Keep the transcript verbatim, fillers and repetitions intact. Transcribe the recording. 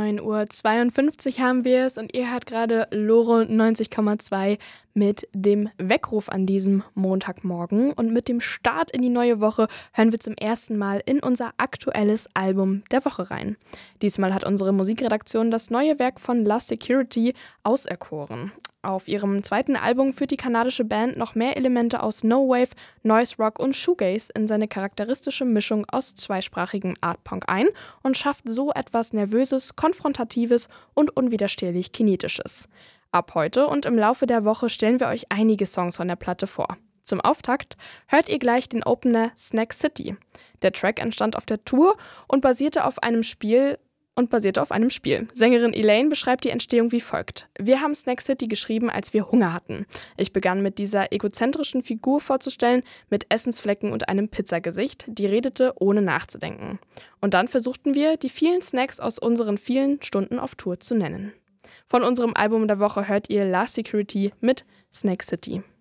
neun Uhr zweiundfünfzig haben wir es und ihr hört gerade Loro neunzig Komma zwei mit dem Weckruf an diesem Montagmorgen. Und mit dem Start in die neue Woche hören wir zum ersten Mal in unser aktuelles Album der Woche rein. Diesmal hat unsere Musikredaktion das neue Werk von La Security auserkoren. Auf ihrem zweiten Album führt die kanadische Band noch mehr Elemente aus No-Wave, Noise Rock und Shoegaze in seine charakteristische Mischung aus zweisprachigem Art-Punk ein und schafft so etwas Nervöses, Konfrontatives und unwiderstehlich Kinetisches. Ab heute und im Laufe der Woche stellen wir euch einige Songs von der Platte vor. Zum Auftakt hört ihr gleich den Opener Snack City. Der Track entstand auf der Tour und basierte auf einem Spiel und basierte auf einem Spiel. Sängerin Elaine beschreibt die Entstehung wie folgt: Wir haben Snack City geschrieben, als wir Hunger hatten. Ich begann mit dieser egozentrischen Figur vorzustellen, mit Essensflecken und einem Pizzagesicht, die redete, ohne nachzudenken. Und dann versuchten wir, die vielen Snacks aus unseren vielen Stunden auf Tour zu nennen. Von unserem Album der Woche hört ihr La Security mit Snack City.